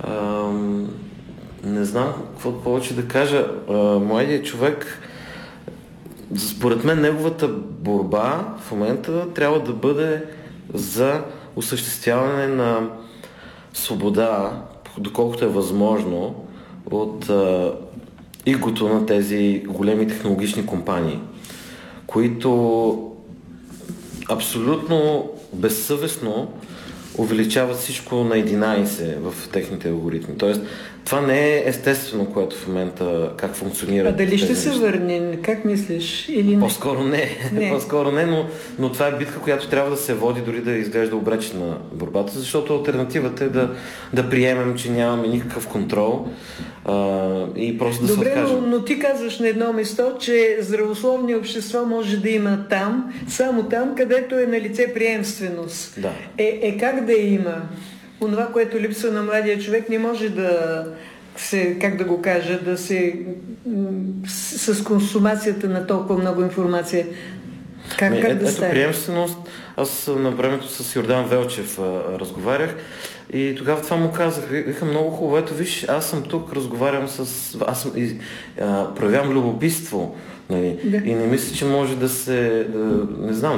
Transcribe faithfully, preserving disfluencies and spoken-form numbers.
А, не знам какво повече да кажа. А, младият човек, според мен, неговата борба в момента трябва да бъде за осъществяване на свобода, доколкото е възможно, от а, игото на тези големи технологични компании, които абсолютно безсъвестно увеличават всичко на единайсет в техните алгоритми. Тоест, това не е естествено, което в момента как функционира. А дали ще се върне? Как мислиш? Или не? По-скоро не. не. По-скоро не, но, но това е битка, която трябва да се води, дори да изглежда обречена борбата, защото алтернативата е да, да приемем, че нямаме никакъв контрол а, и просто да Добре, се откажем. Но, но ти казваш на едно место, че здравословни общества може да има там, само там, където е налице приемственост. Да. Е, е как да има? Онова, което липсва на младия човек, не може да се, как да го кажа, да се с, с консумацията на толкова много информация. Как, Ме, как е, да ето стане? приемственост. Аз на времето с Йордан Велчев а, разговарях и тогава това му казах. Вика, много хубаво, ето виж, аз съм тук, разговарям с... Аз съм, и, а, проявявам любопитство. Нали? Да. И не мисля, че може да се... Да, не знам,